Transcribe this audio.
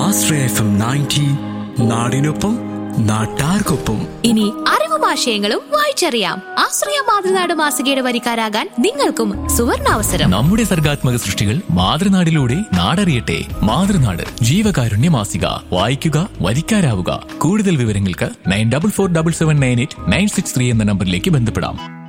ആശ്രയ FM 90 നാടിനൊപ്പം നാട്ടാർക്കൊപ്പം. ഇനി അറിവും ആശയങ്ങളും വായിച്ചറിയാം. ആശ്രയ മാതൃനാട് മാസികയുടെ വരിക്കാരാകാൻ നിങ്ങൾക്കും സുവർണാവസരം. നമ്മുടെ സർഗാത്മക സൃഷ്ടികൾ മാതൃനാടിലൂടെ നാടറിയട്ടെ. മാതൃനാട് ജീവകാരുണ്യ മാസിക. വായിക്കുക, വരിക്കാരാവുക. കൂടുതൽ വിവരങ്ങൾക്ക് 9447798963 എന്ന നമ്പറിലേക്ക് ബന്ധപ്പെടാം.